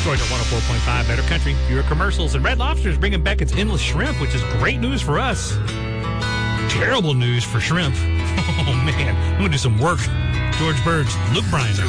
Georgia 104.5 Better Country. Fewer commercials. And Red Lobster is bringing back its endless shrimp, which is great news for us. Terrible news for shrimp. Oh, man. I'm going to do some work. George Burns, Luke Bryan.